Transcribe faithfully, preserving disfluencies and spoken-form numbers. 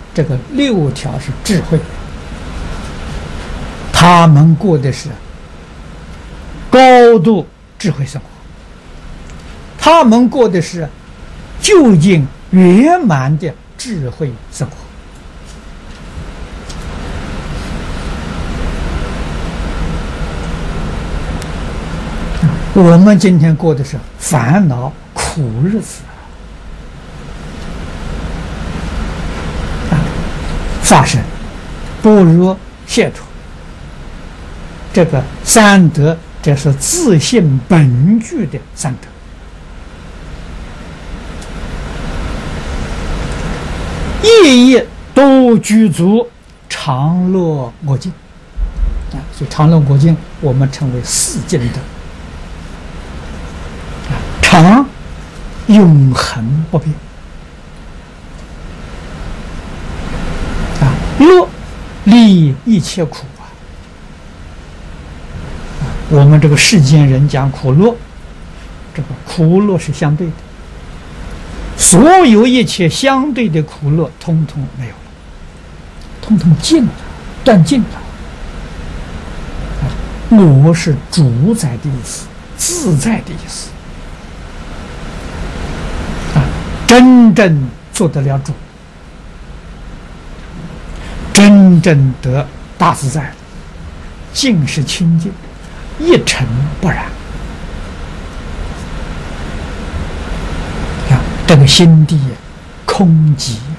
这个六条是智慧，他们过的是高度智慧生活，他们过的是究竟圆满的智慧生活。我们今天过的是烦恼苦日子啊！发生不如解脱，这个三德，这是自性本具的三德。夜夜都具足常乐我净啊，所以常乐我净我们称为四净德。常永恒不变啊，乐离一切苦啊。啊，我们这个世间人讲苦乐，这个苦乐是相对的，所有一切相对的苦乐，通通没有了，通通尽了，断尽了。啊，我是主宰的意思，自在的意思。真正做得了主，真正得大自在，净是清净，一尘不染啊！这个心地空寂